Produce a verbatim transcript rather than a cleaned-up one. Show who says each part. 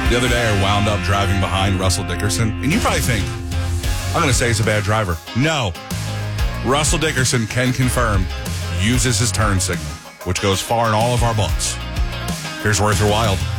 Speaker 1: The other day, I wound up driving behind Russell Dickerson, and you probably think, I'm going to say he's a bad driver. No. Russell Dickerson can confirm, uses his turn signal, which goes far in all of our books. Here's Worth Your Wild.